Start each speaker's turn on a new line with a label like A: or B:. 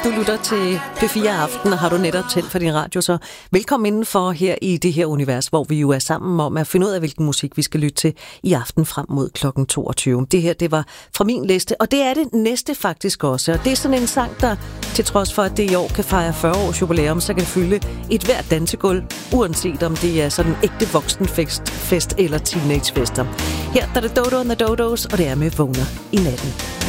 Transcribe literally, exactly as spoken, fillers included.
A: Du lytter til P fire Aften, og har du netop tændt for din radio, så velkommen indenfor her i det her univers, hvor vi jo er sammen om at finde ud af, hvilken musik vi skal lytte til i aften frem mod klokken toogtyve. Det her, det var fra min liste, og det er det næste faktisk også. Og det er sådan en sang, der til trods for, at det i år kan fejre fyrre års jubilæum, så kan fylde et hvert dansegulv, uanset om det er sådan ægte voksenfest fest eller teenagefester. Her der er det Dodo and the Dodos, og det er med Vågner i natten.